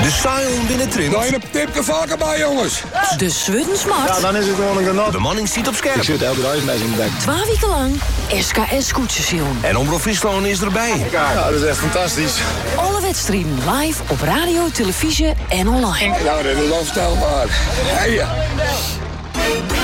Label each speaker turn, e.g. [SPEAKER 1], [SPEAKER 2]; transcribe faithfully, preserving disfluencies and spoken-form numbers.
[SPEAKER 1] De Sion binnen Trint.
[SPEAKER 2] Nou, je tipje vaker bij, jongens.
[SPEAKER 3] De Swuddensmart.
[SPEAKER 4] Ja, dan is het gewoon een genot.
[SPEAKER 1] De bemanning ziet op scherp.
[SPEAKER 4] Ik zit elke dag met in de bek.
[SPEAKER 3] Twee weken lang S K S Koetjesjong.
[SPEAKER 1] En Omroep Friesland is erbij.
[SPEAKER 4] Ja, dat is echt fantastisch.
[SPEAKER 3] Alle wedstrijden live op radio, televisie en online.
[SPEAKER 2] Nou, dat is onvoorstelbaar. Hey, ja.